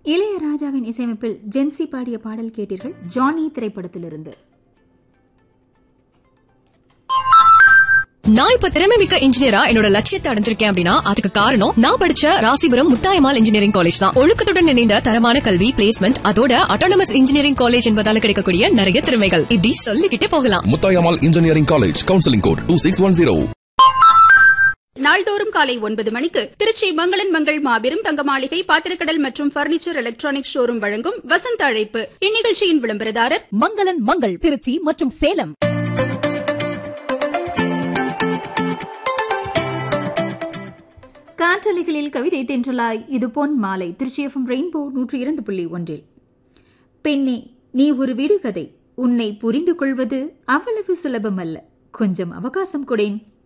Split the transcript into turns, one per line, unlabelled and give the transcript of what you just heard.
இளையராஜாவின் இசையமைப்பில் ஜென்சி பாடிய பாடல் கேட்டீர்கள். ஜானி திரைப்படத்திலிருந்து.
நான் இப்ப திறமைமிக்க இன்ஜினியரா என்னோட லட்சியத்தை அடைஞ்சிருக்கேன் அப்படின்னா அதுக்கு காரணம் நான் படிச்ச ராசிபுரம் முத்தாயம்மாள் இன்ஜினியரிங் காலேஜ் தான். ஒழுக்கத்துடன் இணைந்த தரமான கல்வி, பிளேஸ்மெண்ட், அதோட அட்டானமஸ் இன்ஜினியரிங் காலேஜ் என்பதால கிடைக்கக்கூடிய நிறைய திறமைகள் இப்படி சொல்லிக்கிட்டே போகலாம்.
Muthayammal engineering college, counselling code 2610.
நாள்தோறும் காலை 9 மணிக்கு திருச்சி மங்களன் மங்கள் மாபெரும் தங்க மாளிகை, பாத்திரக்கடல் மற்றும் பர்னிச்சர் எலக்ட்ரானிக் ஷோரூம் வழங்கும் வசந்த அழைப்பு. இந்நிகழ்ச்சியின் விளம்பரதாரர்
மங்களன் மங்கள் திருச்சி மற்றும் சேலம்.
காற்றலைகளில் கவிதை தென்றலாய் இது பொன் மாலை. Trichy FM rainbow 102.1. பெண்ணே, நீ ஒரு விடுகதை. உன்னை புரிந்து கொள்வது அவ்வளவு சுலபமல்ல. கொஞ்சம் அவகாசம் கொடேன்.